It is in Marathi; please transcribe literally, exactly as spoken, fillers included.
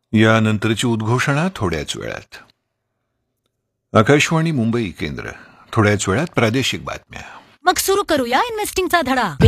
यानंतरची उद्घोषणा थोड्याच वेळात. आकाशवाणी मुंबई केंद्र. थोड्याच वेळात प्रादेशिक बातम्या. मग सुरू करूया इन्व्हेस्टिंगचा धडा.